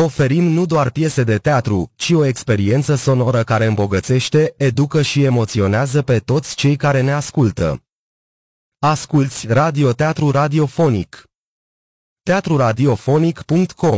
oferim nu doar piese de teatru, ci o experiență sonoră care îmbogățește, educă și emoționează pe toți cei care ne ascultă. Asculți radioteatru radiofonic. teatruradiofonic.com